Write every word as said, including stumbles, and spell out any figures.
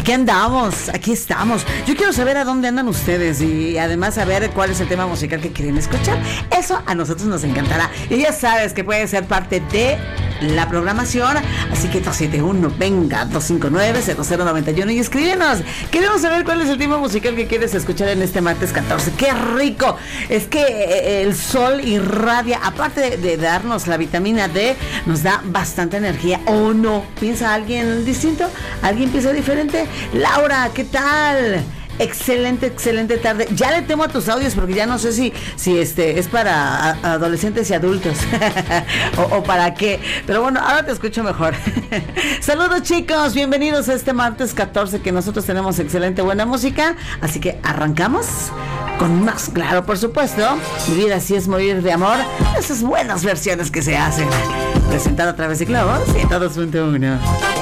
Aquí andamos, aquí estamos. Yo quiero saber a dónde andan ustedes y además saber cuál es el tema musical que quieren escuchar. Eso a nosotros nos encantará. Y ya sabes que puede ser parte de la programación, así que dos siete uno, venga, dos cinco nueve, cero cero nueve uno y escríbenos. Queremos saber cuál es el tema musical que quieres escuchar en este martes catorce. ¡Qué rico! Es que el sol irradia, aparte de, de darnos la vitamina D, nos da bastante energía. ¿O no? ¿Piensa alguien distinto? ¿Alguien piensa diferente? Laura, ¿qué tal? Excelente, excelente tarde. Ya le temo a tus audios porque ya no sé si, si este es para a, adolescentes y adultos o, o para qué. Pero bueno, ahora te escucho mejor. Saludos, chicos, bienvenidos a este martes catorce, que nosotros tenemos excelente buena música. Así que arrancamos con más, claro, por supuesto. Vivir así es morir de amor. Esas buenas versiones que se hacen. Presentado a través de Globo ciento dos punto uno.